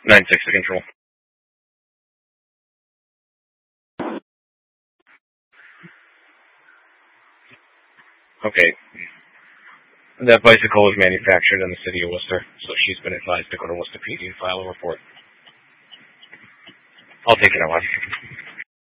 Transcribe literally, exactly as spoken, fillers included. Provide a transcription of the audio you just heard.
nine six to control. Okay. That bicycle was manufactured in the city of Worcester, so she's been advised to go to Worcester P D and file a report. I'll take it out.